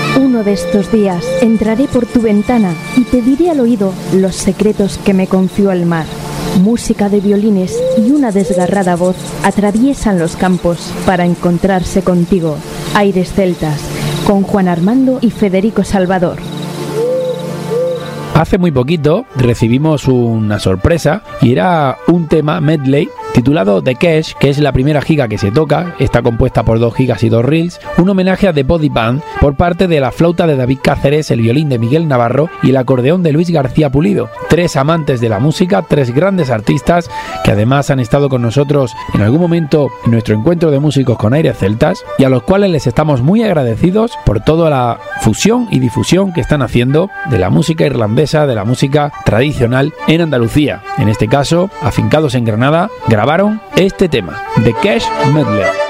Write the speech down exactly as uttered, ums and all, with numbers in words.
Uno de estos días entraré por tu ventana y te diré al oído los secretos que me confió el mar. Música de violines y una desgarrada voz atraviesan los campos para encontrarse contigo. Aires celtas, con Juan Armando y Federico Salvador. Hace muy poquito recibimos una sorpresa y era un tema medley titulado The Cash, que es la primera giga que se toca, está compuesta por dos gigas y dos reels, un homenaje a The Body Band por parte de la flauta de David Cáceres, el violín de Miguel Navarro y el acordeón de Luis García Pulido. Tres amantes de la música, tres grandes artistas que además han estado con nosotros en algún momento en nuestro encuentro de músicos con aires celtas y a los cuales les estamos muy agradecidos por toda la fusión y difusión que están haciendo de la música irlandesa, de la música tradicional en Andalucía. En este caso, afincados en Granada, grabaron este tema, The Cash Medley.